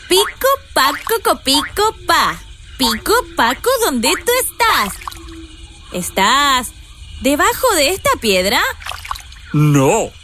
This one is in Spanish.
Pico, paco, copico, pa. Pico, paco, ¿dónde tú estás? ¿Estás debajo de esta piedra? No.